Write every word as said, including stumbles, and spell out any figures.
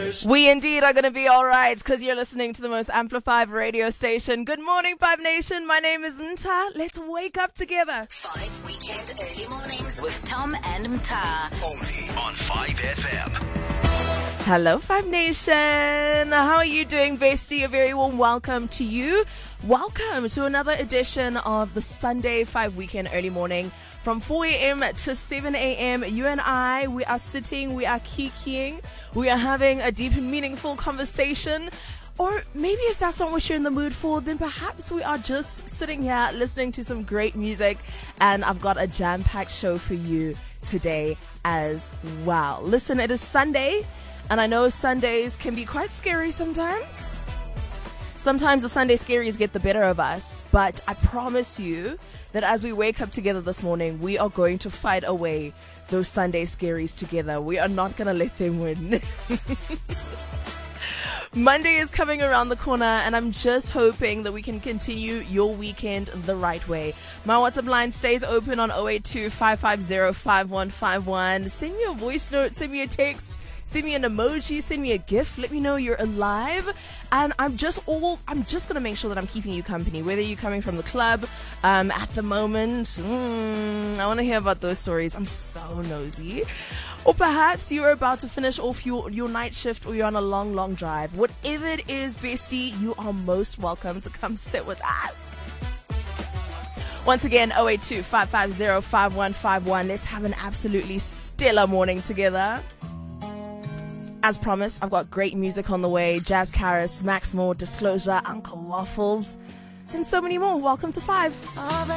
We indeed are going to be all right because you're listening to the most amplified radio station. Good morning, Five Nation. My name is Mta. Let's wake up together. Five Weekend Early Mornings with Tom and Mta. Only on five F M. Hello, Five Nation. How are you doing, bestie? A very warm welcome to you. Welcome to another edition of the Sunday Five Weekend Early Morning. From four a.m. to seven a.m., you and I, we are sitting, we are kikiing, we are having a deep and meaningful conversation. Or maybe if that's not what you're in the mood for, then perhaps we are just sitting here listening to some great music. And I've got a jam-packed show for you today as well. Listen, it is Sunday, and I know Sundays can be quite scary sometimes. Sometimes the Sunday scaries get the better of us, but I promise you that as we wake up together this morning, we are going to fight away those Sunday scaries together. We are not going to let them win. Monday is coming around the corner, and I'm just hoping that we can continue your weekend the right way. My WhatsApp line stays open on zero eight two, five five zero, five one five one. Send me a voice note, send me a text, send me an emoji, send me a GIF. Let me know you're alive. And I'm just all, I'm just going to make sure that I'm keeping you company, whether you're coming from the club um, at the moment. Mm, I want to hear about those stories. I'm so nosy. Or perhaps you're about to finish off your, your night shift, or you're on a long, long drive. Whatever it is, bestie, you are most welcome to come sit with us. Once again, zero eight two, five five zero, five one five one. Let's have an absolutely stellar morning together. As promised, I've got great music on the way. Jazz Karis, Max Moore, Disclosure, Uncle Waffles, and so many more. Welcome to Five.